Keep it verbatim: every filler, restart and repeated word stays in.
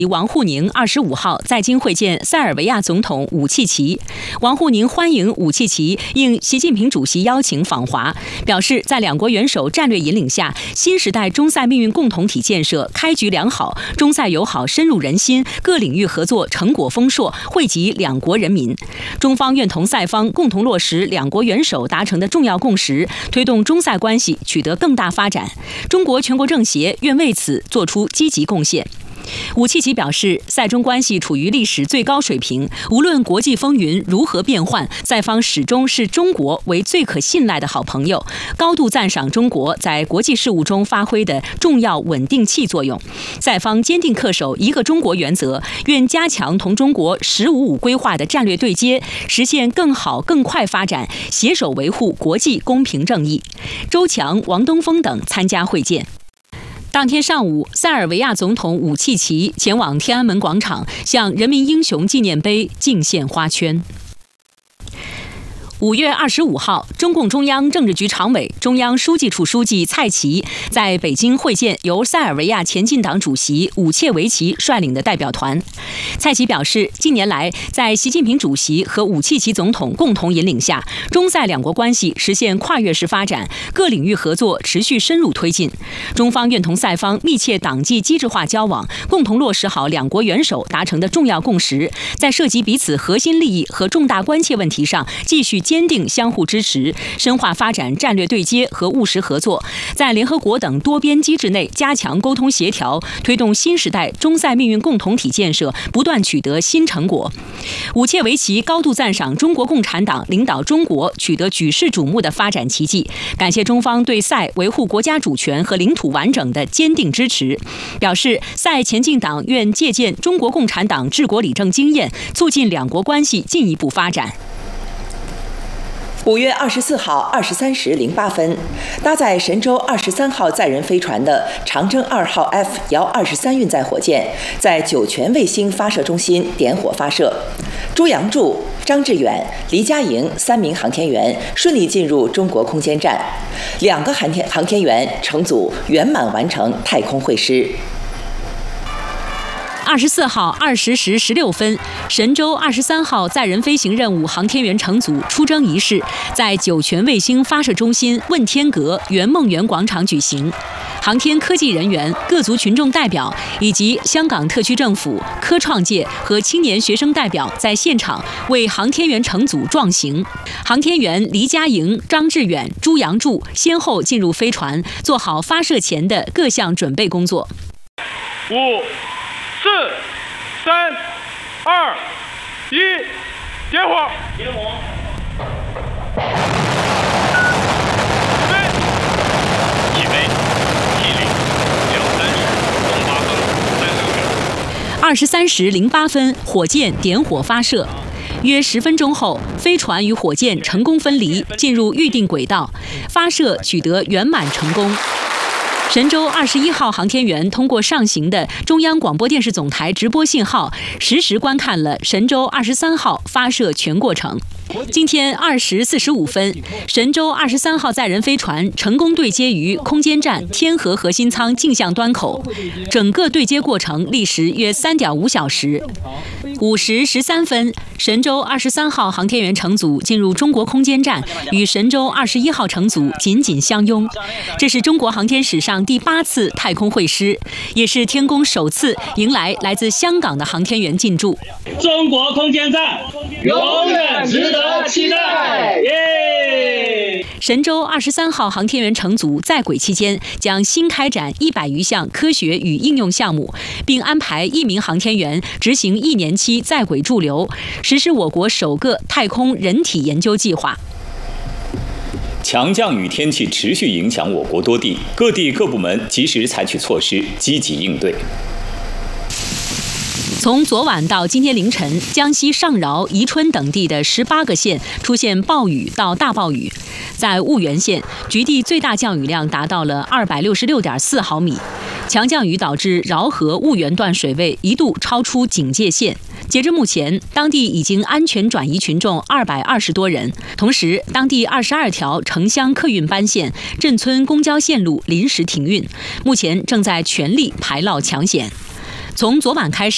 王沪宁二十五号在京会见塞尔维亚总统武契奇。王沪宁欢迎武契奇应习近平主席邀请访华，表示在两国元首战略引领下，新时代中塞命运共同体建设开局良好，中塞友好深入人心，各领域合作成果丰硕，惠及两国人民。中方愿同塞方共同落实两国元首达成的重要共识，推动中塞关系取得更大发展。中国全国政协愿为此作出积极贡献。武契奇表示，塞中关系处于历史最高水平，无论国际风云如何变幻，塞方始终视中国为最可信赖的好朋友，高度赞赏中国在国际事务中发挥的重要稳定器作用。塞方坚定恪守一个中国原则，愿加强同中国“十五五”规划的战略对接，实现更好更快发展，携手维护国际公平正义。周强、王东峰等参加会见。当天上午，塞尔维亚总统武契奇前往天安门广场，向人民英雄纪念碑敬献花圈。五月二十五号，中共中央政治局常委、中央书记处书记蔡奇在北京会见由塞尔维亚前进党主席武切维奇率领的代表团。蔡奇表示，近年来，在习近平主席和武契奇总统共同引领下，中塞两国关系实现跨越式发展，各领域合作持续深入推进。中方愿同塞方密切党纪机制化交往，共同落实好两国元首达成的重要共识，在涉及彼此核心利益和重大关切问题上，继续坚定相互支持，深化发展战略对接和务实合作，在联合国等多边机制内加强沟通协调，推动新时代中塞命运共同体建设不断取得新成果。武切维奇高度赞赏中国共产党领导中国取得举世瞩目的发展奇迹，感谢中方对塞维护国家主权和领土完整的坚定支持，表示塞前进党愿借鉴中国共产党治国理政经验，促进两国关系进一步发展。 五月二十四号二十三时零八分，搭载神舟二十三号载人飞船的长征二号 F 遥二十三运载火箭在酒泉卫星发射中心点火发射，朱杨柱、张志远、黎佳莹三名航天员顺利进入中国空间站，两个航天航天员乘组圆满完成太空会师。 二十四号二十时十六分，神舟二十三号载人飞行任务航天员乘组出征仪式在酒泉卫星发射中心问天阁圆梦园广场举行。航天科技人员、各族群众代表以及香港特区政府、科创界和青年学生代表在现场为航天员乘组壮行。航天员黎佳莹、张志远、朱杨柱先后进入飞船，做好发射前的各项准备工作。 五。四、三、二、一，点火！点火！ 起飞！一零两三十，东八分三六秒。 二十三时零八分，火箭点火发射。约十分钟后，飞船与火箭成功分离，进入预定轨道，发射取得圆满成功。神舟二十一号航天员通过上行的中央广播电视总台直播信号，实时观看了神舟二十三号发射全过程。今天二时四十五分，神舟二十三号载人飞船成功对接于空间站天河核心舱镜像端口，整个对接过程历时约三点五小时。五时十三分，神舟二十三号航天员乘组进入中国空间站，与神舟二十一号乘组紧紧相拥。这是中国航天史上第八次太空会师，也是天宫首次迎来来自香港的航天员进驻。 中国空间站永远值得期待！耶！ 神舟二十三号航天员乘组在轨期间，将新开展一百余项科学与应用项目，并安排一名航天员执行一年期在轨驻留，实施我国首个太空人体研究计划。 强降雨天气持续影响我国多地，各地各部门及时采取措施，积极应对。 从昨晚到今天凌晨，江西上饶、宜春等地的十八个县出现暴雨到大暴雨。在婺源县，局地最大降雨量达到了二百六十六点四毫米。强降雨导致饶河婺源段水位一度超出警戒线。截至目前，当地已经安全转移群众二百二十多人。同时，当地二十二条城乡客运班线、镇村公交线路临时停运，目前正在全力排涝抢险。从昨晚开始。